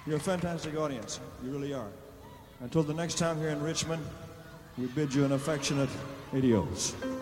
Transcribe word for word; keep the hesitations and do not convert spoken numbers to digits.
You're a fantastic audience. You really are. Until the next time here in Richmond, we bid you an affectionate adios.